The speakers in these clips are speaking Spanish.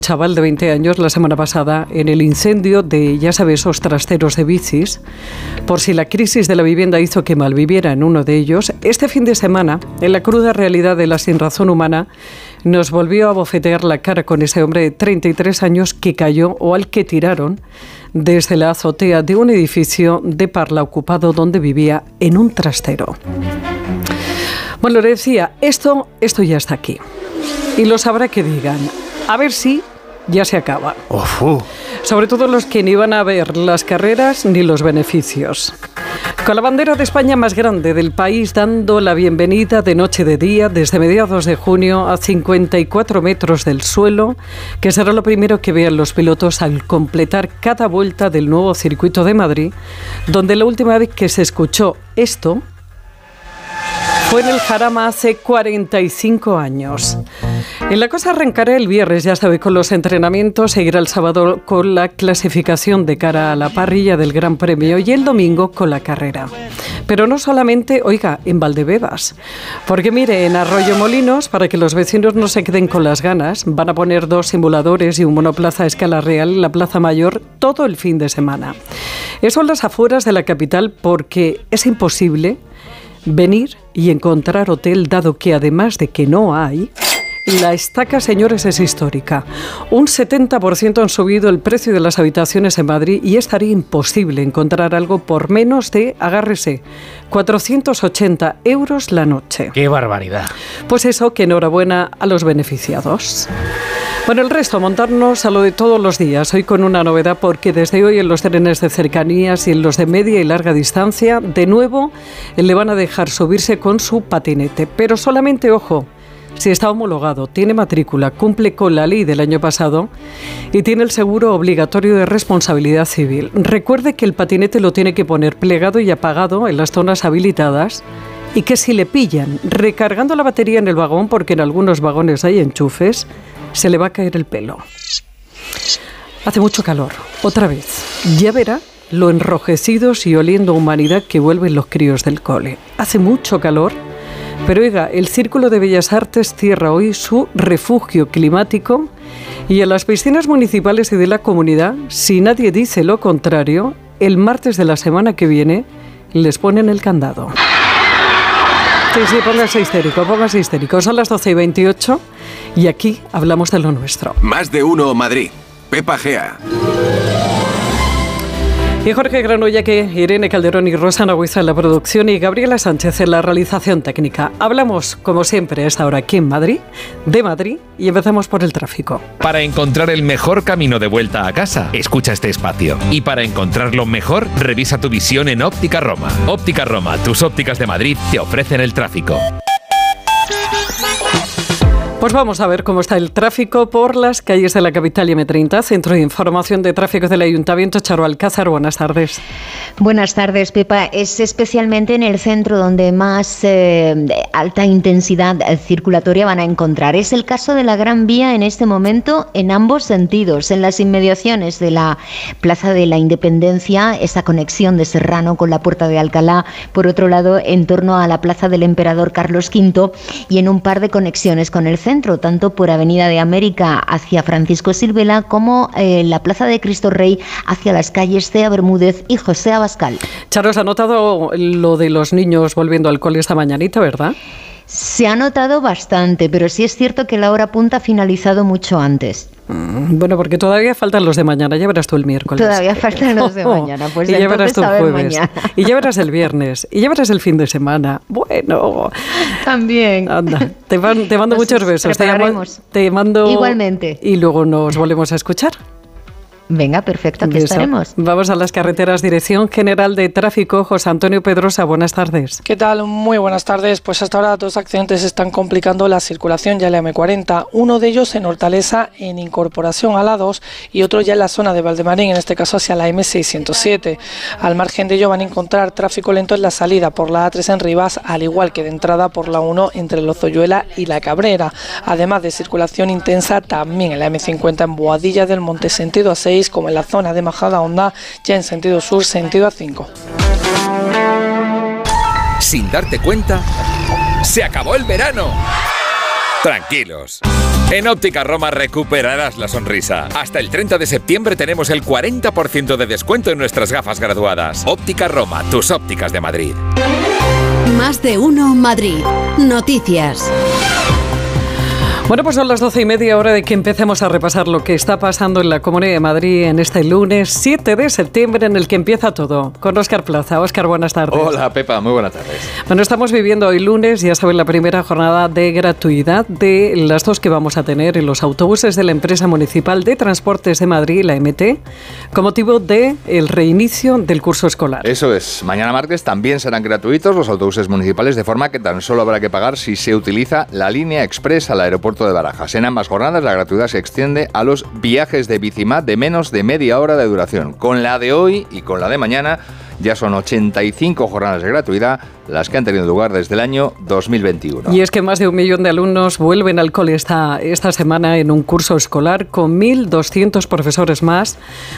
Chaval de 20 años la semana pasada en el incendio de, ya sabes, esos trasteros de bicis. Por si la crisis de la vivienda hizo que malviviera en uno de ellos, este fin de semana, en la cruda realidad de la sinrazón humana, nos volvió a bofetear la cara con ese hombre de 33 años que cayó o al que tiraron desde la azotea de un edificio de Parla ocupado donde vivía en un trastero. Bueno, le decía, esto ya está aquí. Y lo sabrá que digan. A ver si ya se acaba. Sobre todo los que ni van a ver las carreras ni los beneficios. Con la bandera de España más grande del país dando la bienvenida de noche de día desde mediados de junio a 54 metros del suelo, que será lo primero que vean los pilotos al completar cada vuelta del nuevo circuito de Madrid, donde la última vez que se escuchó esto fue en el Jarama hace 45 años. En la cosa arrancará el viernes, ya sabe, con los entrenamientos, seguirá el sábado con la clasificación de cara a la parrilla del Gran Premio y el domingo con la carrera. Pero no solamente, oiga, en Valdebebas, porque mire, en Arroyomolinos, para que los vecinos no se queden con las ganas, van a poner 2 simuladores y un monoplaza a escala real en la Plaza Mayor todo el fin de semana. Eso en las afueras de la capital porque es imposible venir y encontrar hotel, dado que además de que no hay, la Estaca, señores, es histórica. Un 70% han subido el precio de las habitaciones en Madrid y estaría imposible encontrar algo por menos de, agárrese, 480 euros la noche. ¡Qué barbaridad! Pues eso, que enhorabuena a los beneficiados. Bueno, el resto, montarnos a lo de todos los días. Hoy con una novedad, porque desde hoy en los trenes de cercanías y en los de media y larga distancia, de nuevo le van a dejar subirse con su patinete. Pero solamente, ojo, si está homologado, tiene matrícula, cumple con la ley del año pasado y tiene el seguro obligatorio de responsabilidad civil. Recuerde que el patinete lo tiene que poner plegado y apagado en las zonas habilitadas y que si le pillan recargando la batería en el vagón, porque en algunos vagones hay enchufes, se le va a caer el pelo. Hace mucho calor, otra vez. Ya verá lo enrojecidos y oliendo a humanidad que vuelven los críos del cole. Hace mucho calor, pero oiga, el Círculo de Bellas Artes cierra hoy su refugio climático y a las piscinas municipales y de la comunidad, si nadie dice lo contrario, el martes de la semana que viene les ponen el candado. Sí, póngase histérico. Son las 12:28 y aquí hablamos de lo nuestro. Más de uno Madrid. Pepa Gea. Y Jorge Granollaque, Irene Calderón y Rosana Huiza en la producción y Gabriela Sánchez en la realización técnica. Hablamos, como siempre, a esta hora aquí en Madrid, de Madrid, y empezamos por el tráfico. Para encontrar el mejor camino de vuelta a casa, escucha este espacio. Y para encontrarlo mejor, revisa tu visión en Óptica Roma. Óptica Roma, tus ópticas de Madrid, te ofrecen el tráfico. Pues vamos a ver cómo está el tráfico por las calles de la capital y M30, Centro de Información de Tráfico del Ayuntamiento. Charo Alcázar, buenas tardes. Buenas tardes, Pepa. Es especialmente en el centro donde más alta intensidad circulatoria van a encontrar. Es el caso de la Gran Vía en este momento en ambos sentidos. En las inmediaciones de la Plaza de la Independencia, esa conexión de Serrano con la Puerta de Alcalá. Por otro lado, en torno a la Plaza del Emperador Carlos V y en un par de conexiones con el centro, tanto por Avenida de América hacia Francisco Silvela como la Plaza de Cristo Rey hacia las calles Cea Bermúdez y José Abascal. Charo, ¿se ha notado lo de los niños volviendo al cole esta mañanita, verdad? Se ha notado bastante, pero sí es cierto que la hora punta ha finalizado mucho antes. Bueno, porque todavía faltan los de mañana, ya verás tú el miércoles. Todavía faltan los de mañana, pues y ya verás tú el jueves, mañana. Y ya verás el viernes, y ya verás el fin de semana. Bueno, también. Anda, te mando muchos besos. Te mando igualmente. Y luego nos volvemos a escuchar. Venga, perfecto, aquí estaremos. Vamos a las carreteras. Dirección General de Tráfico, José Antonio Pedrosa, buenas tardes. ¿Qué tal? Muy buenas tardes. Pues hasta ahora 2 accidentes están complicando la circulación ya en la M40. Uno de ellos en Hortaleza, en incorporación a la 2, y otro ya en la zona de Valdemarín, en este caso hacia la M607. Al margen de ello van a encontrar tráfico lento en la salida por la A3 en Rivas, al igual que de entrada por la 1 entre Lozoyuela y La Cabrera. Además de circulación intensa también en la M50 en Boadilla del Monte sentido A6, como en la zona de Majadahonda, ya en sentido sur, sentido A5. Sin darte cuenta, ¡se acabó el verano! Tranquilos. En Óptica Roma recuperarás la sonrisa. Hasta el 30 de septiembre tenemos el 40% de descuento en nuestras gafas graduadas. Óptica Roma, tus ópticas de Madrid. Más de uno Madrid. Noticias. Bueno, pues son las 12:30, hora de que empecemos a repasar lo que está pasando en la Comunidad de Madrid en este lunes 7 de septiembre, en el que empieza todo. Con Óscar Plaza. Óscar, buenas tardes. Hola, Pepa, muy buenas tardes. Bueno, estamos viviendo hoy lunes, ya saben, la primera jornada de gratuidad de las dos que vamos a tener en los autobuses de la empresa municipal de Transportes de Madrid, la MT, con motivo del reinicio del curso escolar. Eso es. Mañana martes también serán gratuitos los autobuses municipales, de forma que tan solo habrá que pagar si se utiliza la línea express al aeropuerto de Barajas. En ambas jornadas la gratuidad se extiende a los viajes de Bicimad de menos de media hora de duración. Con la de hoy y con la de mañana ya son 85 jornadas de gratuidad las que han tenido lugar desde el año 2021. Y es que más de 1 millón de alumnos vuelven al cole esta semana en un curso escolar, con 1.200 profesores más,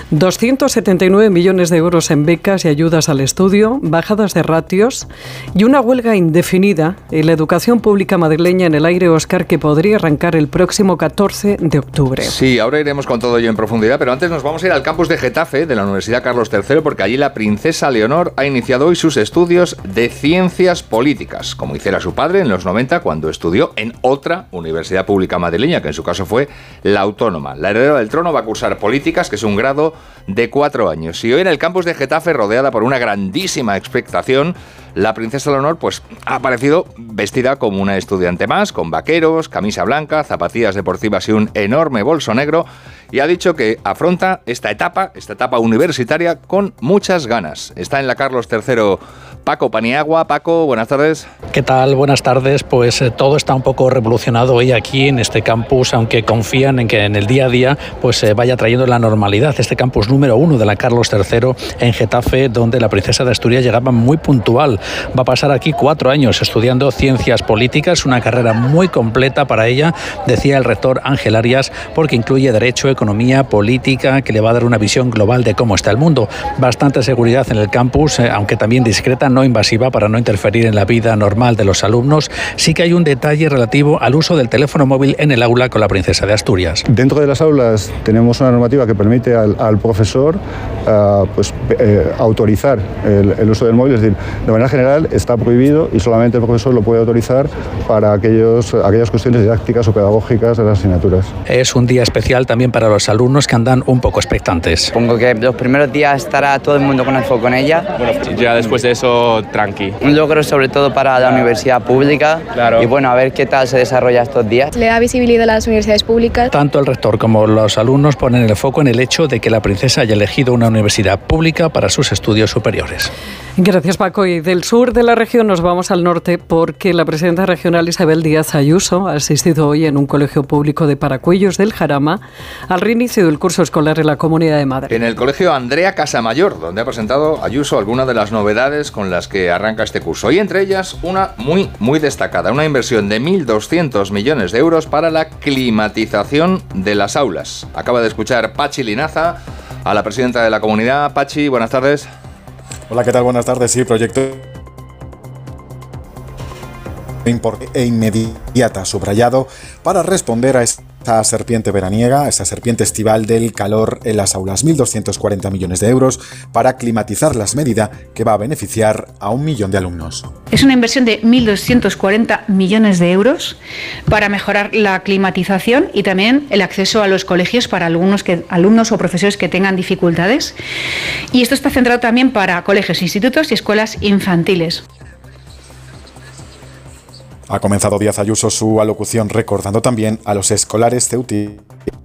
279 millones de euros en becas y ayudas al estudio, bajadas de ratios y una huelga indefinida en la educación pública madrileña en el aire, Óscar, que podría arrancar el próximo 14 de octubre. Sí, ahora iremos con todo ello en profundidad, pero antes nos vamos a ir al campus de Getafe de la Universidad Carlos III, porque allí la princesa Leonor ha iniciado hoy sus estudios de ciencias políticas, como hiciera su padre en los 90 cuando estudió en otra universidad pública madrileña, que en su caso fue la Autónoma. La heredera del trono va a cursar políticas, que es un grado de 4 años. Y hoy en el campus de Getafe, rodeada por una grandísima expectación, la princesa Leonor ha aparecido vestida como una estudiante más, con vaqueros, camisa blanca, zapatillas deportivas y un enorme bolso negro, y ha dicho que afronta esta etapa universitaria con muchas ganas. Está en la Carlos III Paco Paniagua. Paco, buenas tardes. ¿Qué tal? Buenas tardes. Pues todo está un poco revolucionado hoy aquí en este campus, aunque confían en que en el día a día pues vaya trayendo la normalidad. Este campus número 1 de la Carlos III en Getafe, donde la princesa de Asturias llegaba muy puntual. Va a pasar aquí 4 años estudiando ciencias políticas, una carrera muy completa para ella, decía el rector Ángel Arias, porque incluye derecho, economía, política, que le va a dar una visión global de cómo está el mundo. Bastante seguridad en el campus, aunque también discreta, no invasiva, para no interferir en la vida normal de los alumnos. Sí que hay un detalle relativo al uso del teléfono móvil en el aula con la princesa de Asturias. Dentro de las aulas tenemos una normativa que permite al profesor autorizar el uso del móvil, es decir, de manera general está prohibido y solamente el profesor lo puede autorizar para aquellas cuestiones didácticas o pedagógicas de las asignaturas. Es un día especial también para los alumnos, que andan un poco expectantes. Supongo que los primeros días estará todo el mundo con el foco en ella. Bueno, ya después de eso, tranqui. Un logro sobre todo para la universidad pública. Claro. Y bueno, a ver qué tal se desarrolla estos días. Le da visibilidad a las universidades públicas. Tanto el rector como los alumnos ponen el foco en el hecho de que la princesa haya elegido una universidad pública para sus estudios superiores. Gracias, Paco. Y del sur de la región nos vamos al norte, porque la presidenta regional Isabel Díaz Ayuso ha asistido hoy en un colegio público de Paracuellos del Jarama al reinicio del curso escolar en la Comunidad de Madrid. En el colegio Andrea Casamayor, donde ha presentado Ayuso algunas de las novedades con las que arranca este curso. Y entre ellas una muy destacada, una inversión de 1.200 millones de euros para la climatización de las aulas. Acaba de escuchar Pachi Linaza, a la presidenta de la comunidad. Pachi, buenas tardes. Hola, ¿qué tal? Buenas tardes. Sí, proyecto e inmediata, subrayado, para responder a esta serpiente veraniega, a esta serpiente estival del calor en las aulas. 1.240 millones de euros para climatizar las medidas, que va a beneficiar a 1 millón de alumnos. Es una inversión de 1.240 millones de euros para mejorar la climatización y también el acceso a los colegios para alumnos o profesores que tengan dificultades. Y esto está centrado también para colegios, institutos y escuelas infantiles. Ha comenzado Díaz Ayuso su alocución recordando también a los escolares ceutíes.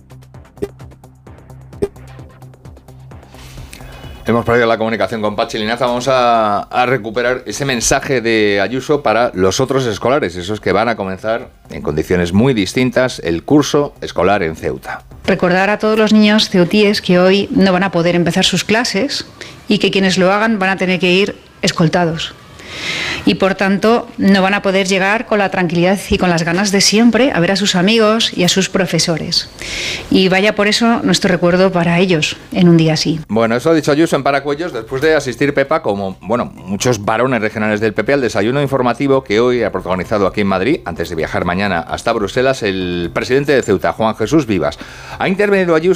Hemos perdido la comunicación con Pachi Linaza. Vamos a recuperar ese mensaje de Ayuso para los otros escolares, esos que van a comenzar en condiciones muy distintas el curso escolar en Ceuta. Recordar a todos los niños ceutíes que hoy no van a poder empezar sus clases y que quienes lo hagan van a tener que ir escoltados. y por tanto no van a poder llegar con la tranquilidad y con las ganas de siempre a ver a sus amigos y a sus profesores. Y vaya por eso nuestro recuerdo para ellos en un día así. Bueno, eso ha dicho Ayuso en Paracuellos después de asistir, Pepa, como muchos varones regionales del PP, al desayuno informativo que hoy ha protagonizado aquí en Madrid, antes de viajar mañana hasta Bruselas, el presidente de Ceuta, Juan Jesús Vivas. Ha intervenido Ayuso